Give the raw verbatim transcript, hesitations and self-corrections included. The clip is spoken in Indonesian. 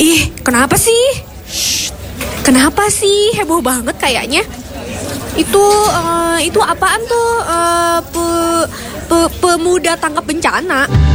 Ih, kenapa sih? Kenapa sih? Heboh banget kayaknya. Itu uh, itu apaan tuh? Uh, pe, pe, pemuda tangkap bencana.